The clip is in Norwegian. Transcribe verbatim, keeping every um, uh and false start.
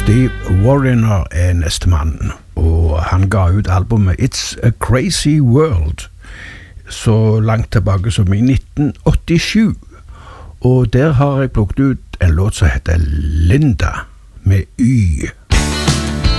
Steve Wariner er neste mann, og han ga ut albumet It's a Crazy World så langt tilbake som i nitten åttisju, og der har jeg plukket ut en låt som heter Linda med Y.